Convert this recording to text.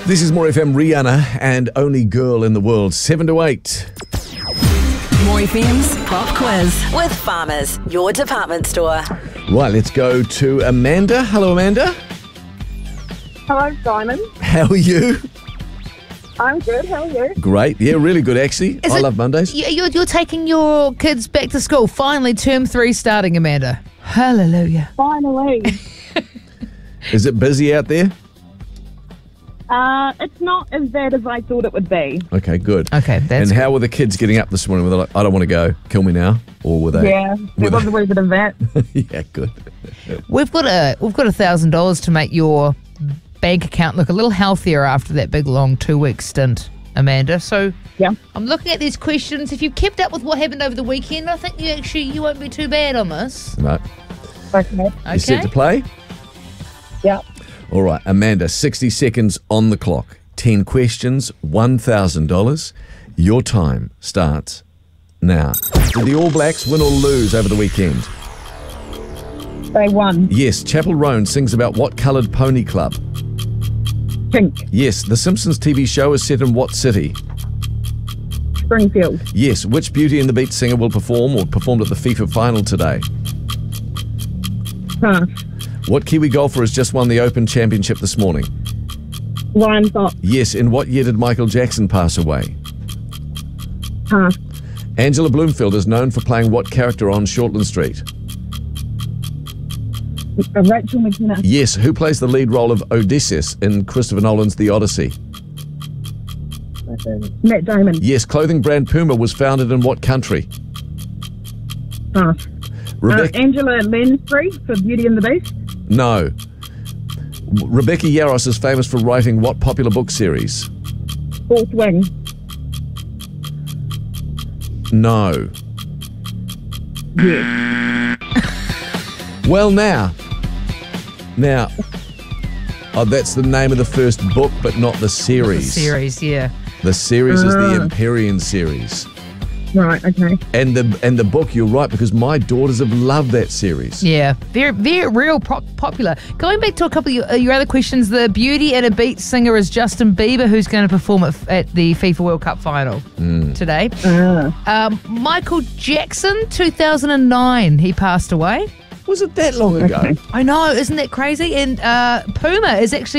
This is More FM, Rihanna and Only Girl in the World, 7 to 8. More FM's Pop Quiz with Farmers, your department store. Right, let's go to Amanda. Hello, Amanda. Hello, Simon. How are you? I'm good. How are you? Great. Yeah, really good, actually. I love Mondays. You're taking your kids back to school. Finally, term 3 starting, Amanda. Hallelujah. Finally. Is it busy out there? It's not as bad as I thought it would be. Okay, good. Okay, that's And how were the kids getting up this morning? Were they like, I don't want to go, kill me now? Or were they? Yeah, there was a wee bit of that. Yeah, good. We've got $1,000 to make your bank account look a little healthier after that big long 2-week stint, Amanda. So Yeah. I'm looking at these questions. If you've kept up with what happened over the weekend, I think you won't be too bad on this. No. Okay. You set to play? Yeah. All right, Amanda, 60 seconds on the clock. 10 questions, $1,000. Your time starts now. Did the All Blacks win or lose over the weekend? They won. Yes. Chapel Roan sings about what coloured pony club? Pink. Yes. The Simpsons TV show is set in what city? Springfield. Yes. Which Beauty and the Beast singer will perform or performed at the FIFA final today? Pass. What Kiwi golfer has just won the Open Championship this morning? Lion Fox. Yes. In what year did Michael Jackson pass away? Pass. Angela Bloomfield is known for playing what character on Shortland Street? Rachel McKenna. Yes. Who plays the lead role of Odysseus in Christopher Nolan's The Odyssey? Matt Damon. Yes. Clothing brand Puma was founded in what country? Pass. Rebecca. Angela Lansbury for Beauty and the Beast. No. Rebecca Yarros is famous for writing what popular book series? Fourth Wing. No. Yes. Well, now. Oh, that's the name of the first book, but not the series. The series, yeah. The series is the Empyrean series. Right, okay. And the book, you're right, because my daughters have loved that series. Yeah, very, very real popular. Going back to a couple of your other questions, the Beauty and a Beat singer is Justin Bieber, who's going to perform at the FIFA World Cup final today. Michael Jackson, 2009, he passed away. Was it that long ago? Okay. I know, isn't that crazy? And Puma is actually